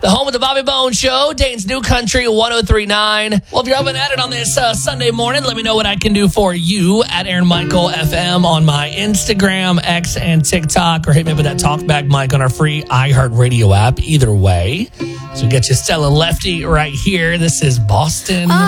the home of the Bobby Bones Show, Dayton's New Country 1039. Well, if you're up and at it on this Sunday morning, let me know what I can do for you at Aaron Michael FM on my Instagram, X, and TikTok, or hit me up with that talkback mic on our free iHeartRadio app. Either way. So get you Stella Lefty right here. This is Boston.